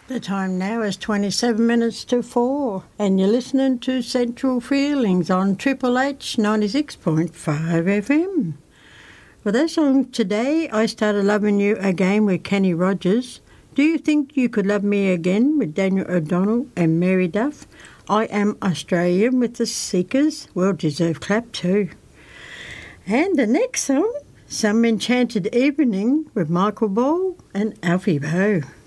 The time now is 27 minutes to 4, and you're listening to Central Feelings on Triple H 96.5 FM. For that song today, I Started Loving You Again with Kenny Rogers. Do You Think You Could Love Me Again with Daniel O'Donnell and Mary Duff. I Am Australian with the Seekers. Well-deserved clap too. And the next song, Some Enchanted Evening with Michael Ball and Alfie Boe.